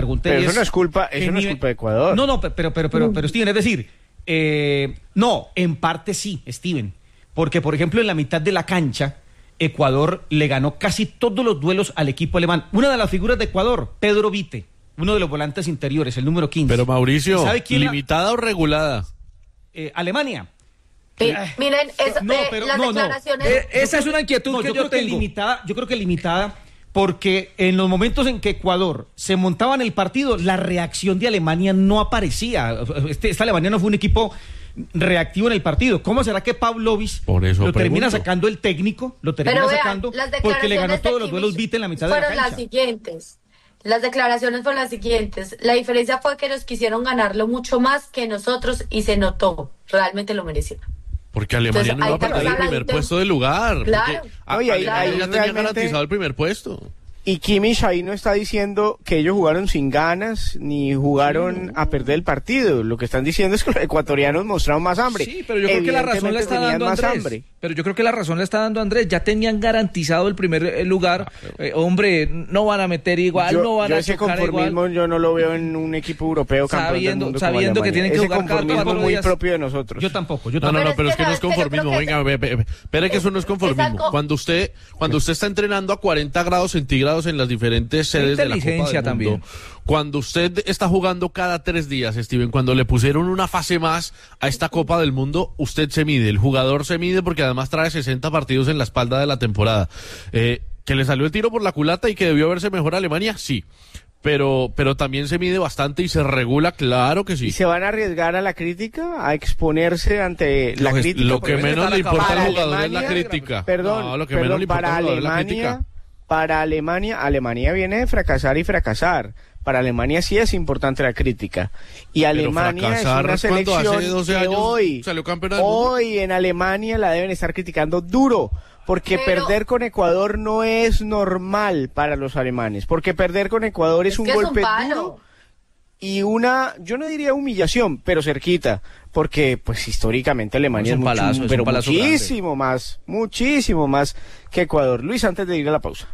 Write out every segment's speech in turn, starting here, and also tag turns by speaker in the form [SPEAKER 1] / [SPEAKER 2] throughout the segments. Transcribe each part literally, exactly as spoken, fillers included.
[SPEAKER 1] pregunté.
[SPEAKER 2] Pero eso
[SPEAKER 1] es,
[SPEAKER 2] no es culpa, eso no nivel... es culpa de Ecuador.
[SPEAKER 1] No, no, pero, pero, pero, pero, pero Steven, es decir, eh, no, en parte sí, Steven, porque por ejemplo en la mitad de la cancha, Ecuador le ganó casi todos los duelos al equipo alemán. Una de las figuras de Ecuador, Pedro Vite, uno de los volantes interiores, el número quince.
[SPEAKER 3] Pero Mauricio,
[SPEAKER 1] ¿sabe quién
[SPEAKER 3] ¿limitada la... o regulada?
[SPEAKER 1] Eh, Alemania.
[SPEAKER 4] Sí, miren, eso,
[SPEAKER 1] no,
[SPEAKER 4] eh,
[SPEAKER 1] pero,
[SPEAKER 4] las
[SPEAKER 1] no,
[SPEAKER 4] declaraciones...
[SPEAKER 1] no.
[SPEAKER 5] Eh, esa es una inquietud
[SPEAKER 1] no,
[SPEAKER 5] que
[SPEAKER 1] yo,
[SPEAKER 5] yo,
[SPEAKER 1] yo
[SPEAKER 5] tengo.
[SPEAKER 1] Que limitada, yo creo que limitada, porque en los momentos en que Ecuador se montaba en el partido, la reacción de Alemania no aparecía. Este, esta Alemania no fue un equipo reactivo en el partido. ¿Cómo será que Pavlovich lo
[SPEAKER 3] pregunto.
[SPEAKER 1] termina sacando el técnico? Lo termina
[SPEAKER 4] Pero vean,
[SPEAKER 1] sacando
[SPEAKER 4] las
[SPEAKER 1] porque le ganó todos
[SPEAKER 4] de
[SPEAKER 1] los duelos Vite en la mitad de la cancha.
[SPEAKER 4] fueron las siguientes. Las declaraciones fueron las siguientes. La diferencia fue que ellos quisieron ganarlo mucho más que nosotros y se notó. Realmente lo merecieron.
[SPEAKER 3] Porque Alemania
[SPEAKER 4] Entonces,
[SPEAKER 3] no iba a perder el primer
[SPEAKER 4] de...
[SPEAKER 3] puesto del lugar.
[SPEAKER 4] Claro.
[SPEAKER 3] A,
[SPEAKER 2] Oye, ahí,
[SPEAKER 3] Alemania
[SPEAKER 2] ahí
[SPEAKER 3] ya tenía
[SPEAKER 2] realmente...
[SPEAKER 3] garantizado el primer puesto.
[SPEAKER 2] Y Kimmich ahí no está diciendo que ellos jugaron sin ganas ni jugaron a perder el partido. Lo que están diciendo es que los ecuatorianos mostraron más hambre.
[SPEAKER 5] Sí, pero yo creo que la razón la está dando Andrés. Hambre. Pero yo creo que la razón la está dando Andrés. Ya tenían garantizado el primer lugar. Eh, hombre, no van a meter igual,
[SPEAKER 2] yo,
[SPEAKER 5] no van
[SPEAKER 2] yo
[SPEAKER 5] a
[SPEAKER 2] ese
[SPEAKER 5] chocar
[SPEAKER 2] conformismo
[SPEAKER 5] igual.
[SPEAKER 2] Yo no lo veo en un equipo europeo campeón
[SPEAKER 5] sabiendo,
[SPEAKER 2] del mundo
[SPEAKER 5] sabiendo que tienen que
[SPEAKER 2] ese
[SPEAKER 5] jugar
[SPEAKER 2] conformismo
[SPEAKER 5] cada
[SPEAKER 2] muy
[SPEAKER 5] días.
[SPEAKER 2] propio de nosotros.
[SPEAKER 1] Yo tampoco, yo
[SPEAKER 3] No,
[SPEAKER 1] tampoco.
[SPEAKER 3] no, no, pero es que no es conformismo.
[SPEAKER 4] que
[SPEAKER 3] Venga, ve, ve, ve. Espere que eso no es conformismo. Cuando usted, cuando usted está entrenando a cuarenta grados centígrados en las diferentes sedes de la Copa del Mundo,
[SPEAKER 5] también.
[SPEAKER 3] Cuando usted está jugando cada tres días, Steven, cuando le pusieron una fase más a esta Copa del Mundo, usted se mide, el jugador se mide porque además trae sesenta partidos en la espalda de la temporada. Eh, que le salió el tiro por la culata y que debió verse mejor Alemania, sí. Pero, pero también se mide bastante y se regula, claro que sí.
[SPEAKER 2] ¿Y se van a arriesgar a la crítica, a exponerse ante la
[SPEAKER 3] lo,
[SPEAKER 2] crítica?
[SPEAKER 3] Lo que menos le importa al jugador
[SPEAKER 2] Alemania,
[SPEAKER 3] es la crítica.
[SPEAKER 2] Perdón,
[SPEAKER 3] no, lo que
[SPEAKER 2] perdón,
[SPEAKER 3] menos le importa
[SPEAKER 2] para
[SPEAKER 3] al jugador
[SPEAKER 2] Alemania,
[SPEAKER 3] es la crítica.
[SPEAKER 2] Para Alemania, Alemania viene de fracasar y fracasar. Para Alemania sí es importante la crítica. Y Alemania es una selección
[SPEAKER 3] hace doce
[SPEAKER 2] que
[SPEAKER 3] años
[SPEAKER 2] hoy,
[SPEAKER 3] salió campeona del mundo.
[SPEAKER 2] hoy en Alemania la deben estar criticando duro. Porque
[SPEAKER 4] Pero,
[SPEAKER 2] perder con Ecuador no es normal para los alemanes. Porque perder con Ecuador es, es un golpe es un duro y una, yo no diría humillación, pero cerquita. Porque pues históricamente Alemania es, es, mucho, palazo, pero es muchísimo grande. más, muchísimo más que Ecuador. Luis, antes de ir a la pausa.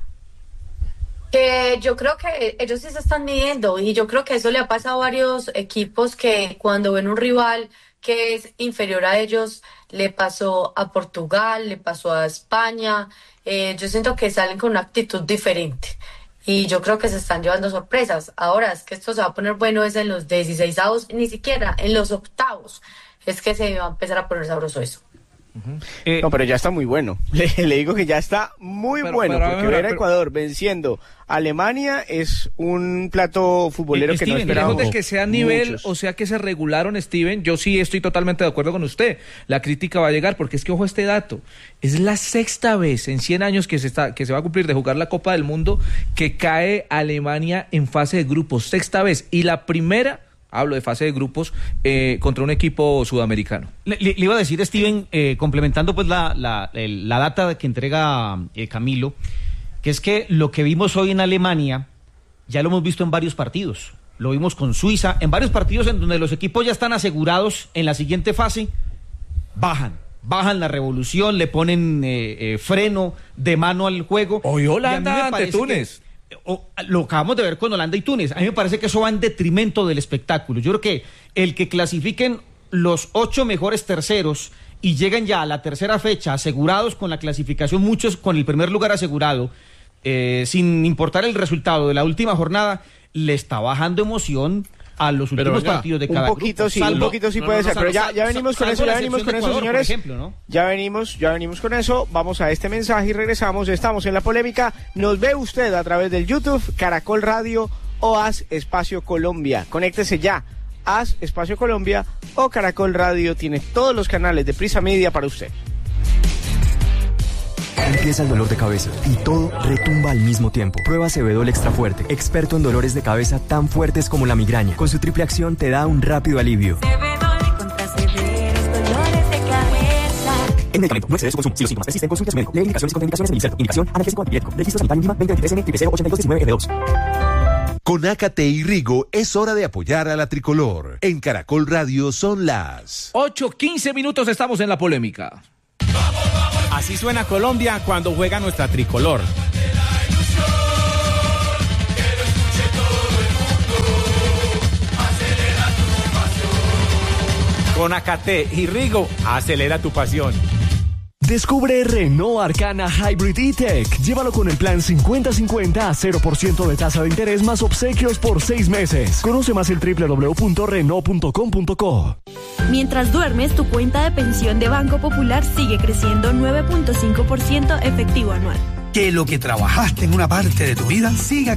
[SPEAKER 4] Que yo creo que ellos sí se están midiendo y yo creo que eso le ha pasado a varios equipos que cuando ven un rival que es inferior a ellos, le pasó a Portugal, le pasó a España, eh, yo siento que salen con una actitud diferente y yo creo que se están llevando sorpresas. Ahora es que esto se va a poner bueno es en los dieciseisavos, ni siquiera en los octavos es que se va a empezar a poner sabroso eso.
[SPEAKER 2] Uh-huh. Eh, no, pero ya está muy bueno. Le, le digo que ya está muy pero, bueno, pero, porque ver a Ecuador venciendo a Alemania es un plato futbolero eh, que Steven, no esperábamos.
[SPEAKER 5] Lejos de que sea nivel,
[SPEAKER 2] muchos.
[SPEAKER 5] O sea que se regularon, Steven, yo sí estoy totalmente de acuerdo con usted. La crítica va a llegar, porque es que, ojo este dato, es la sexta vez en cien años que se está que se va a cumplir de jugar la Copa del Mundo que cae Alemania en fase de grupos, sexta vez, y la primera... Hablo de fase de grupos eh, contra un equipo sudamericano.
[SPEAKER 1] Le, le, le iba a decir, Steven, eh, complementando pues la, la, el, la data que entrega eh, Camilo, que es que lo que vimos hoy en Alemania ya lo hemos visto en varios partidos. Lo vimos con Suiza, en varios partidos en donde los equipos ya están asegurados en la siguiente fase, bajan. Bajan la revolución, le ponen eh, eh, freno de mano al juego.
[SPEAKER 5] Hoy Holanda ante Túnez.
[SPEAKER 1] Que, O, lo acabamos de ver con Holanda y Túnez. A mí me parece que eso va en detrimento del espectáculo. Yo creo que el que clasifiquen los ocho mejores terceros y lleguen ya a la tercera fecha asegurados con la clasificación, muchos con el primer lugar asegurado, eh, sin importar el resultado de la última jornada, le está bajando emoción a los últimos
[SPEAKER 2] venga,
[SPEAKER 1] partidos de cada
[SPEAKER 2] un poquito
[SPEAKER 1] grupo.
[SPEAKER 2] sí,
[SPEAKER 1] salvo,
[SPEAKER 2] un poquito sí
[SPEAKER 1] no,
[SPEAKER 2] puede
[SPEAKER 1] no, no,
[SPEAKER 2] ser, pero ya,
[SPEAKER 1] salvo,
[SPEAKER 2] ya venimos con eso, ya venimos con eso,
[SPEAKER 1] Ecuador,
[SPEAKER 2] señores.
[SPEAKER 1] Ejemplo, ¿no?
[SPEAKER 2] Ya venimos, ya venimos con eso. Vamos a este mensaje y regresamos. Estamos en la polémica. Nos ve usted a través del YouTube, Caracol Radio o Haz Espacio Colombia. Conéctese ya. Haz Espacio Colombia o Caracol Radio tiene todos los canales de Prisa Media para usted.
[SPEAKER 6] Empieza el dolor de cabeza y todo retumba al mismo tiempo. Prueba Cebedol Extra Fuerte, experto en dolores de cabeza tan fuertes como la migraña. Con su triple acción te da un rápido alivio.
[SPEAKER 7] Cebedol contra severos dolores de cabeza.
[SPEAKER 6] El medicamento no excede su consumo. Si los síntomas persisten, consulte a su médico. Lee indicaciones y contraindicaciones del inserto. Indicación analgésico antipirético. Registro sanitario mínima veinte veintitrés N cero ochenta y dos diecinueve F dos.
[SPEAKER 8] Con Ácate y Rigo es hora de apoyar a la tricolor. En Caracol Radio son las
[SPEAKER 5] ocho quince minutos, estamos en la polémica.
[SPEAKER 9] Así suena Colombia cuando juega nuestra tricolor. Con Acate y Rigo, acelera tu pasión.
[SPEAKER 10] Descubre Renault Arcana Hybrid E-Tech. Llévalo con el plan cincuenta cincuenta a cero por ciento de tasa de interés más obsequios por seis meses. Conoce más en doble u doble u doble u punto renault punto com punto co.
[SPEAKER 11] Mientras duermes, tu cuenta de pensión de Banco Popular sigue creciendo nueve punto cinco por ciento efectivo anual.
[SPEAKER 12] Que lo que trabajaste en una parte de tu vida siga